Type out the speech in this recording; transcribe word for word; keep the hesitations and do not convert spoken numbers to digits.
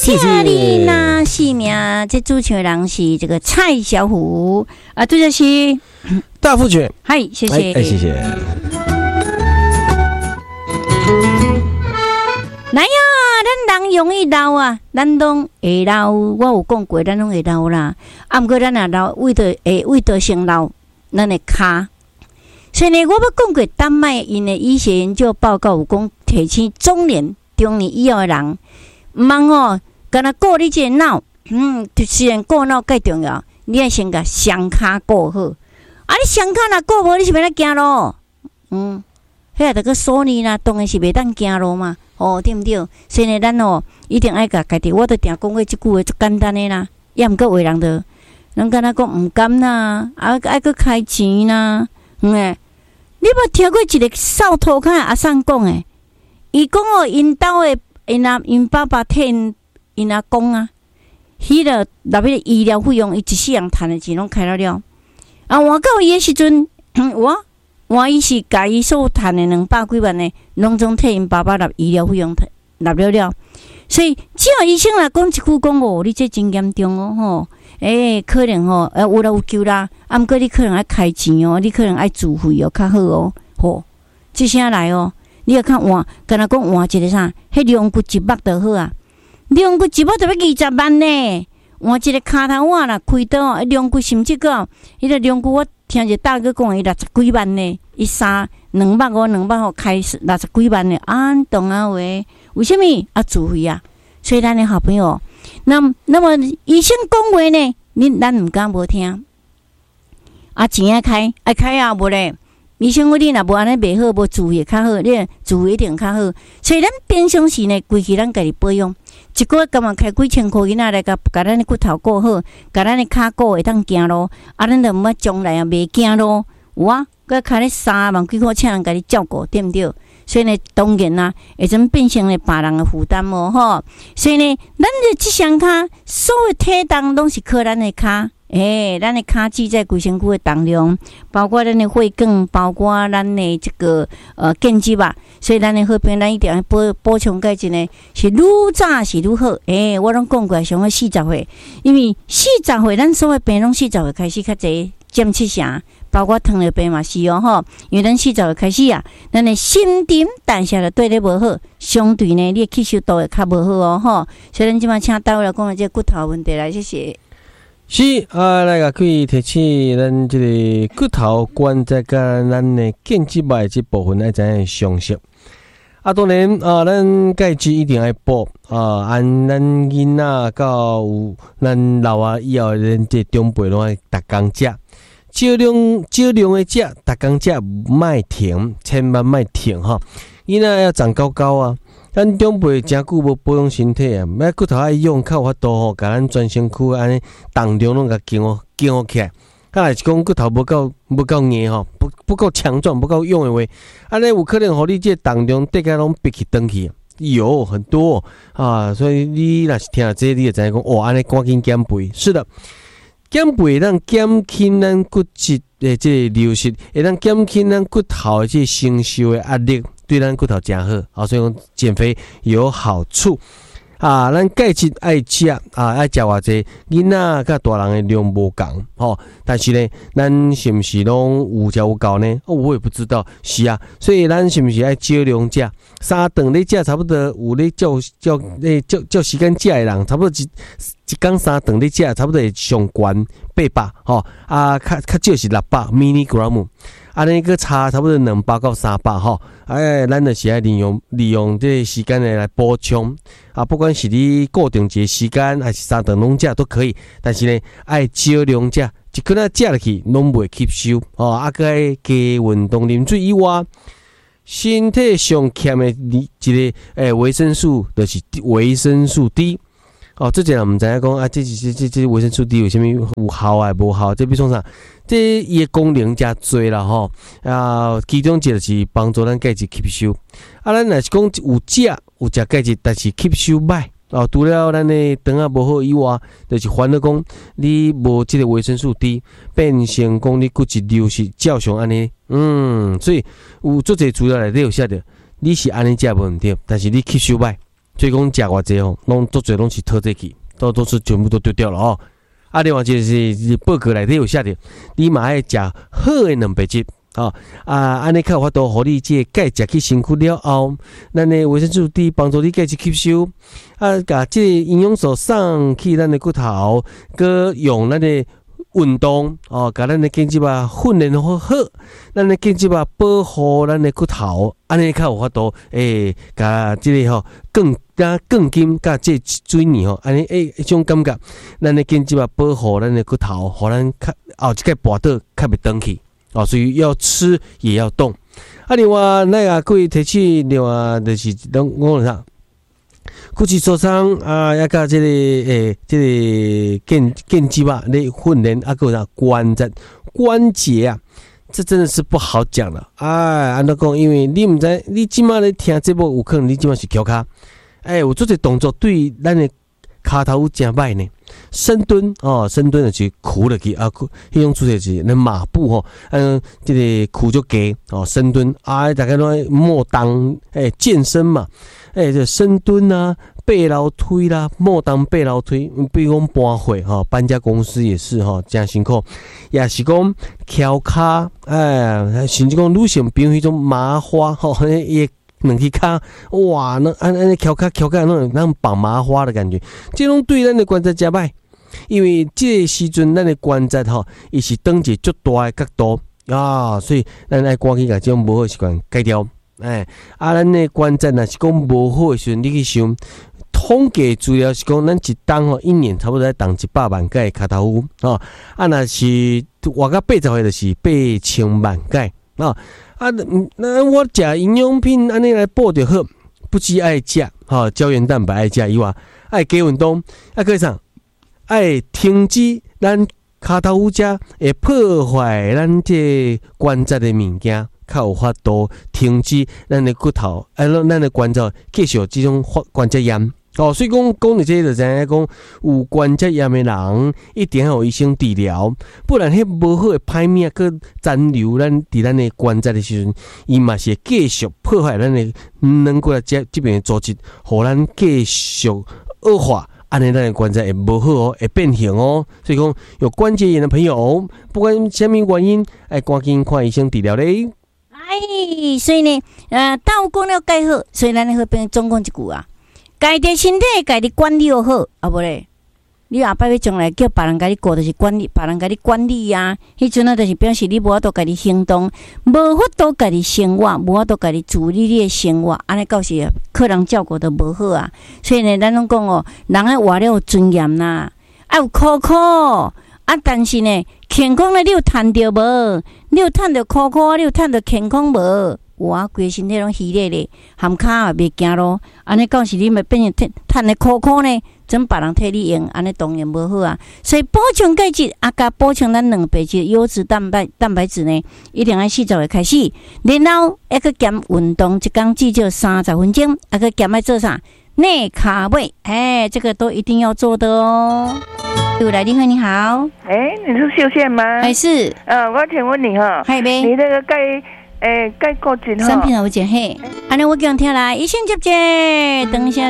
谢谢你那是名，这主持人是这个蔡小虎啊，对，就是大富犬。 嗨，谢谢， 哎，谢谢。 来呀，咱人容易老啊，咱拢会老。我有讲过，咱拢会老啦。啊，毋过咱若老，为着会为着先老，咱的骹。所以呢，我要讲过，丹麦因的医学研究报告有讲，提醒中年、中年以后的人，毋通哦，干那顾你这个脑，嗯，虽然顾脑介重要，你要先甲双骹顾好。啊，你双骹若顾无，你是要来行路？嗯，迄个着个锁你啦，当然是袂当行路嘛。哦，对毋对？所以呢，咱哦一定爱甲家己，我都定讲过即句话，足简单的啦。也毋过有人着，人敢若讲毋甘啦，啊爱搁开钱啦，嗯诶。你无听过一个扫涂骹阿婶讲诶？伊讲哦，因兜诶，因阿因爸爸替因因阿公啊，迄个内面的医疗费用，伊一世人赚诶钱拢开了了。啊，换到伊诶时阵，我换伊是家伊所赚诶两百几万诶，拢总替因爸爸纳医疗费用纳了了。所以，只要医生来讲一句讲哦，你这真严重哦，吼。诶、欸，可能吼、喔，呃，有啦有救啦，啊，毋过你可能爱开钱哦、喔，你可能爱自费哦、喔，较好哦、喔，吼，即声来哦、喔，你要看换，敢若讲换一个啥，迄两骨一目就好啊，两骨一目就要二十万呢，换一个骹头碗啦，开刀，两骨甚至个，迄个两骨我听一大哥讲，伊六十几万呢，伊三两百五两百吼开六十几万呢，安懂啊喂？为什么啊自费啊？所以咱的好朋友。那那么医生讲话呢，你咱毋敢无听，啊钱爱开爱开啊，无咧。医生讲你若无安尼袂好，无自费较好，你自费一定较好。所以咱平常时呢，规气咱家己保养，一个月干嘛开几千块银仔来甲甲咱的骨头顾好，甲咱的骹顾会当行路，啊，咱就毋要将来啊袂惊路，有啊，佮开咧三万几块请人家己照顾，对毋对？所以呢，当然啦，会怎变成咧别人的负担哦，吼。所以呢，咱的这双骹，所有体重拢是靠咱的骹，诶、欸，咱的骹记在规身躯的重量，包括咱的血管，包括咱的这个呃腱肌吧。所以咱的好朋友，咱一定要补补充钙质呢，是愈早是愈好。诶、欸，我拢讲过，上个四十岁，因为四十岁咱所有病拢四十岁开始较侪占七成。包括糖尿病嘛是哦吼，因为咱四十岁开始啊，咱的新陈代谢就对咧无好，相对呢，你的吸收度会较无好哦吼。所以咱即马请倒来讲的这骨头问题来，谢谢。 是啊，来个可以提起咱这个骨头关节甲咱的腱肌脉这部分，爱知影详细。啊，当然啊，咱钙质一定要补啊，按咱囡仔到有咱老啊以后，咱这长辈拢爱逐工食。少量少量的食，逐工食莫停，千万莫停吼。囡仔要长高高啊，咱长辈诚久无保养身体啊，买骨头爱用，较有法度吼，甲咱全身躯安尼重量拢甲健好健好起来。啊，是讲骨头无够无够硬吼，不不够强壮，不够用的话，安尼有可能互你这重量得个拢逼起登去。有很多啊，所以你若是听到这，你就知影讲哦，安尼赶紧减肥。是的。减肥会当减轻咱骨质的这个流失，会当减轻咱骨头的这承受的压力，对咱骨头真好。啊，所以讲减肥有好处啊。咱钙质爱食啊，爱食偌济，囡仔甲大人的量无共吼。但是呢，咱是毋是拢有食有够呢？哦，我也不知道。是啊，所以咱是毋是爱少量食？三顿咧食差不多有咧照照咧照照时间食的人，差不多一。一天三顿你食，差不多会上悬八百吼，啊，较较少是六百 milligram， 安尼个差差不多两百到三百吼，哎，咱就是爱利用利用这个时间来补充啊，不管是你固定一个时间还是三顿拢食都可以，但是呢，爱少量食，一可能食落去拢袂吸收哦，啊，个爱加运动啉水以外。身体上欠的一个诶维生素，就是维生素 D。哦，这个人唔知影讲啊，这这这这维生素 D 有啥物有效啊，无效？这比如说啥？这伊的功能真多啦吼。啊，其中一个就是帮助咱钙质吸收。啊，咱若是讲有食有食钙质，但是吸收歹。哦，除了咱的肠啊无好以外，就是烦恼讲你无这个维生素 D， 变成讲你骨质流失照常安尼。嗯，所以有做这资料内底有写着，你是安尼食无问题，但是你吸收歹。 所以讲食偌济吼，拢做侪拢是透这去，都都是全部都丢掉了哦。啊，另外就是是报告内底有写着，你嘛爱食好诶蛋白质。哦，啊，安尼较有法度，互你即个钙食去身躯了后，咱的维生素 D 帮助你钙质吸收，啊，甲即个营养素送去咱的骨头，佮用咱的运动哦，甲咱的筋肌肉训练好好，咱的筋肌肉保护咱的骨头，安尼较有法度诶，甲即个吼更加更筋甲即水泥吼，安尼诶一种感觉，咱的筋肌肉保护咱的骨头，互咱较后一个跋倒较袂转去。哦，所以要吃也要动。啊，另外那个各位提起，另外就是拢讲啥，骨质疏松啊，也甲这个诶，这个腱腱肌肉咧训练，啊，个啥关节关节啊，这真的是不好讲了。哎，安怎讲？因为你唔知，你即马咧听这部有可能你即马是翘骹，哎，有做这动作对咱的骹头真歹呢。深蹲哦，深蹲就是苦落去啊，迄种做就是那马步吼，嗯，这个苦就给哦，深蹲啊，大家都莫当诶健身嘛，诶，这深蹲啊，背劳推啦，莫当背劳推，比如讲搬货哈，搬家公司也是哈，真辛苦，也是讲翘骹，哎，甚至讲女性比如迄种麻花吼，也。两只脚，哇，那安安尼翘脚翘脚那种那种绑麻花的感觉，这种对咱的关节真歹，因为这个时阵咱的关节吼，伊是长一足大的角度啊，所以咱爱赶紧把这种无好习惯改掉。哎，啊，咱的关节若是讲无好的时阵，你去想，统计资料是讲，咱一当吼一年差不多在动一百万改骹头骨哦，啊，若是活到八十岁就是八千万改啊。啊，那我食营养品安尼来补就好，不只爱食吼胶原蛋白爱食以外，爱加运动，啊，个啥爱停止咱骹头骨遮会破坏咱这关节的物件，较有法度停止咱的骨头，啊，让咱的关节继续这种关节炎。哦，所以讲讲你这个就知影讲，有关节炎的人一定要有医生治疗，不然迄无好的歹命佮残留咱伫咱的关节的时阵，伊嘛是继续破坏咱的软骨这这边的组织，互咱继续恶化，安尼咱的关节会无好哦，会变形哦。所以讲有关节炎的朋友，不管什么原因，爱赶紧看医生治疗咧。 哎，所以呢，呃，倒讲了介好，所以咱的好朋友总讲一句啊。家己身体，家己管理又好，啊无咧，你后摆要将来叫别人家己顾，就是管理，别人家己管理啊。迄阵啊，就是表示你无法度家己行动，无法度家己生活，无法度家己处理你的生活，安尼到时客人照顾都无好啊。所以呢，咱拢讲哦，人爱活了有尊严呐，爱有苦苦啊，但是呢，健康呢，你有趁着无？你有趁着苦苦，你有趁着健康无？哇，规身体拢虚咧咧，含骹也袂行咯。安尼到时你咪变成趁的苦苦呢，整别人替你用，安尼当然无好啊。所以补充钙质，啊加补充咱蛋白质、优质蛋白蛋白质呢，一定要四十岁开始，然后还去减运动，一工至少三十分钟，还去减爱做啥？内卡位，哎，这个都一定要做的哦。杜来你好，你好， 哎，你是秀倩吗？ 还是？ 呃，我请问你哈， 嗨呗， 你那个钙。诶，钙固醇哈， 产品有一嘿，安尼我讲听啦，医生接接，等一下。